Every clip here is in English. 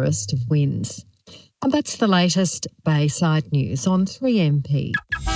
forest of winds. And that's the latest Bayside news on 3MP.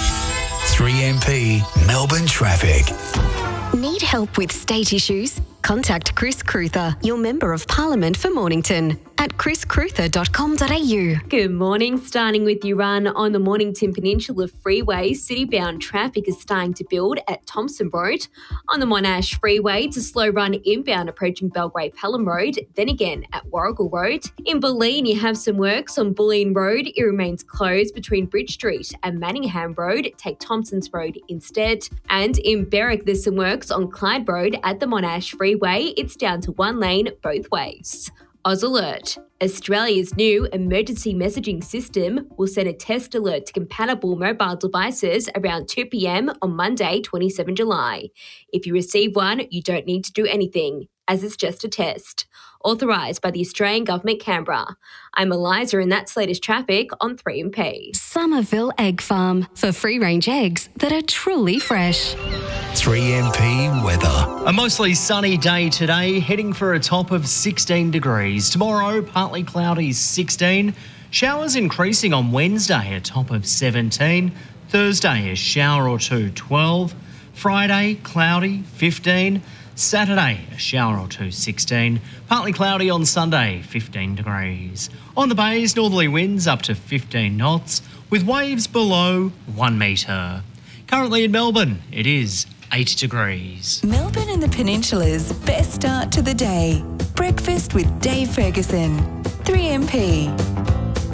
3MP Melbourne Traffic. Need help with state issues? Contact Chris Cruther, your Member of Parliament for Mornington, at chriscruther.com.au. Good morning. Starting with your run on the Mornington Peninsula Freeway, city-bound traffic is starting to build at Thompson Road. On the Monash Freeway, it's a slow run inbound approaching Belgrave Pelham Road, then again at Warrigal Road. In Bulleen, you have some works on Bulleen Road. It remains closed between Bridge Street and Manningham Road. Take Thompson's Road instead. And in Berwick, there's some works on Clyde Road at the Monash Freeway. It's down to one lane both ways. Oz Alert. Australia's new emergency messaging system will send a test alert to compatible mobile devices around 2 p.m. on Monday, 27 July. If you receive one, you don't need to do anything, as it's just a test. Authorised by the Australian Government, Canberra. I'm Eliza, and that's latest traffic on 3MP. Somerville Egg Farm, for free-range eggs that are truly fresh. 3MP weather. A mostly sunny day today, heading for a top of 16 degrees. Tomorrow, partly cloudy, 16. Showers increasing on Wednesday, a top of 17. Thursday, a shower or two, 12. Friday, cloudy, 15. Saturday, a shower or two, 16. Partly cloudy on Sunday, 15 degrees. On the bays, northerly winds up to 15 knots, with waves below 1 metre. Currently in Melbourne, it is 8 degrees. Melbourne and the Peninsula's best start to the day. Breakfast with Dave Ferguson. 3MP.